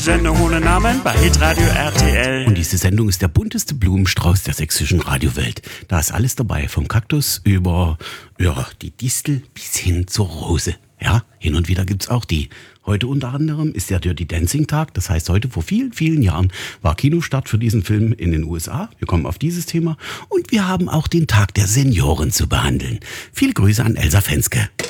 Sendung ohne Namen bei Hitradio RTL. Und diese Sendung ist der bunteste Blumenstrauß der sächsischen Radiowelt. Da ist alles dabei, vom Kaktus über die Distel bis hin zur Rose. Ja, hin und wieder gibt's auch die. Heute unter anderem ist der Dirty Dancing Tag. Das heißt, heute vor vielen, vielen Jahren war Kinostart für diesen Film in den USA. Wir kommen auf dieses Thema. Und wir haben auch den Tag der Senioren zu behandeln. Viele Grüße an Elsa Fenske.